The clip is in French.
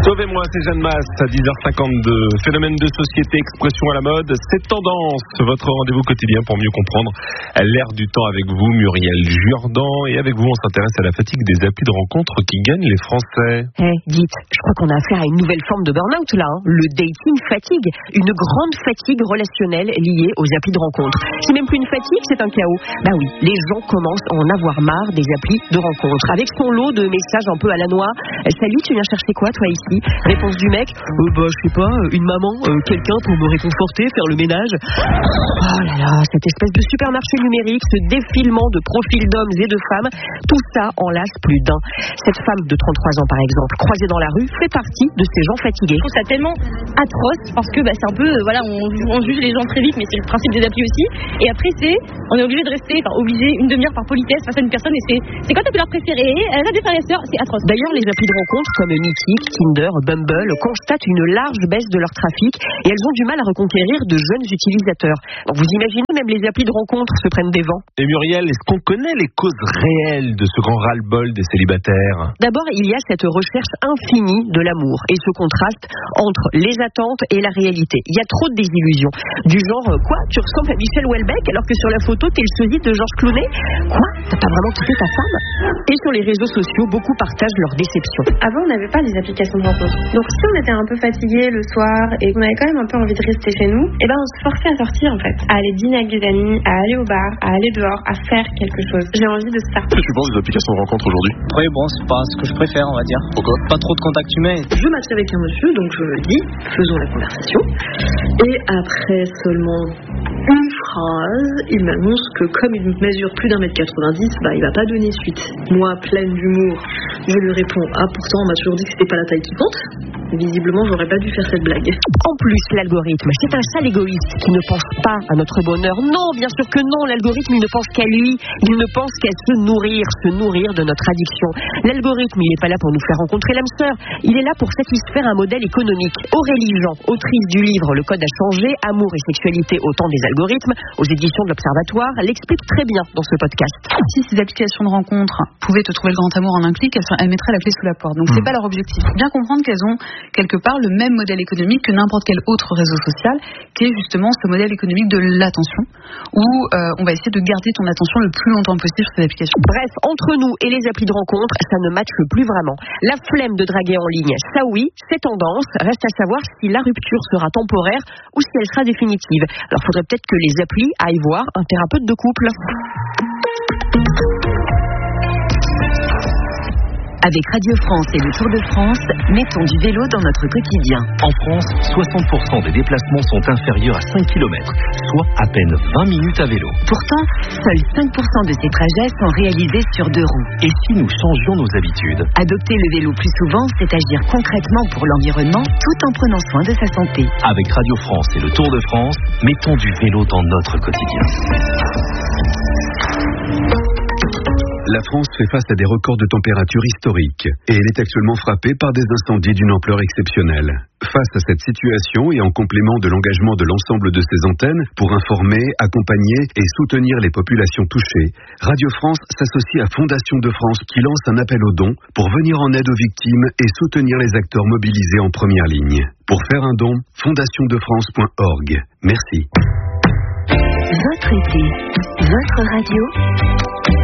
Sauvez-moi, c'est Jeanne Masse, à 10h52. Phénomène de société, expression à la mode, c'est tendance. Votre rendez-vous quotidien pour mieux comprendre l'air du temps avec vous, Muriel Jourdan. Et avec vous, on s'intéresse à la fatigue des applis de rencontres qui gagnent les Français. Dites, je crois qu'on a affaire à une nouvelle forme de burn-out là. Le dating fatigue. Une grande fatigue relationnelle liée aux applis de rencontres. C'est même plus une fatigue, c'est un chaos. Bah oui, les gens commencent à en avoir marre des applis de rencontres. Avec son lot de messages un peu à la noix. Salut, tu viens chercher quoi toi ici? Réponse du mec, je sais pas, une maman, quelqu'un pour me réconforter, faire le ménage. Oh là là, cette espèce de supermarché numérique, ce défilement de profils d'hommes et de femmes, tout ça en lasse plus d'un. Cette femme de 33 ans par exemple, croisée dans la rue, fait partie de ces gens fatigués. Je trouve ça tellement atroce parce que c'est un peu, on juge les gens très vite, mais c'est le principe des applis aussi. Et après on est obligé de rester, obligé une demi-heure par politesse face à une personne et c'est quoi ta couleur préférée? Elle a des frères et sœurs, c'est atroce. D'ailleurs, les applis de rencontres comme Mythique, Tinder, Bumble constatent une large baisse de leur trafic et elles ont du mal à reconquérir de jeunes utilisateurs. Donc vous imaginez, même les applis de rencontres se prennent des vents. Et Muriel, est-ce qu'on connaît les causes réelles de ce grand ras-le-bol des célibataires? D'abord, il y a cette recherche infinie de l'amour et ce contraste entre les attentes et la réalité. Il y a trop de désillusions. Du genre, quoi? Tu ressembles à Michel Houellebecq alors que sur la photo, t'es le sosie de Georges Clooney? Quoi? T'as pas vraiment quitté ta femme? Et sur les réseaux sociaux, beaucoup partagent leur déception. Avant, on n'avait pas les applications de rencontre. Donc si on était un peu fatigué le soir et qu'on avait quand même un peu envie de rester chez nous, on se forçait à sortir en fait, à aller dîner avec des amis, à aller au bar, à aller dehors, à faire quelque chose. J'ai envie de ça. Qu'est-ce que tu penses des applications de rencontre aujourd'hui? Oui, c'est pas ce que je préfère, on va dire. Pourquoi? Pas trop de contact humain. Je matche avec un monsieur, donc je le dis, faisons la conversation. Et après seulement une phrase, il m'annonce que comme il mesure plus d'1m90, il va pas donner suite. Moi, pleine d'humour, je lui réponds pourtant on m'a toujours dit que c'était pas la taille qui compte. Visiblement, j'aurais pas dû faire cette blague. En plus, l'algorithme, c'est un sale égoïste qui ne pense pas à notre bonheur. Non, bien sûr que non, l'algorithme, il ne pense qu'à lui. Il ne pense qu'à se nourrir de notre addiction. L'algorithme, il n'est pas là pour nous faire rencontrer l'âme sœur. Il est là pour satisfaire un modèle économique. Aurélie Jean, autrice du livre Le Code a changé, amour et sexualité au temps des algorithmes, aux éditions de l'Observatoire, l'explique très bien dans ce podcast. Si ces applications de rencontres pouvaient te trouver le grand amour en un clic, elles mettraient la clé sous la porte. Donc c'est pas leur objectif. Il faut bien comprendre qu'elles ont quelque part le même modèle économique que n'importe quel autre réseau social, qui est justement ce modèle économique de l'attention, où on va essayer de garder ton attention le plus longtemps possible sur ces applications. Bref, entre nous et les applis de rencontre, ça ne matche plus vraiment. La flemme de draguer en ligne, ça oui, c'est tendance. Reste à savoir si la rupture sera temporaire ou si elle sera définitive. Alors, il faudrait peut-être que les applis aillent voir un thérapeute de couple. Avec Radio France et le Tour de France, mettons du vélo dans notre quotidien. En France, 60% des déplacements sont inférieurs à 5 km, soit à peine 20 minutes à vélo. Pourtant, seuls 5% de ces trajets sont réalisés sur 2 roues. Et si nous changions nos habitudes? Adopter le vélo plus souvent, c'est agir concrètement pour l'environnement tout en prenant soin de sa santé. Avec Radio France et le Tour de France, mettons du vélo dans notre quotidien. La France fait face à des records de température historiques et elle est actuellement frappée par des incendies d'une ampleur exceptionnelle. Face à cette situation et en complément de l'engagement de l'ensemble de ses antennes pour informer, accompagner et soutenir les populations touchées, Radio France s'associe à Fondation de France qui lance un appel aux dons pour venir en aide aux victimes et soutenir les acteurs mobilisés en première ligne. Pour faire un don, fondationdefrance.org. Merci. Votre été, votre radio.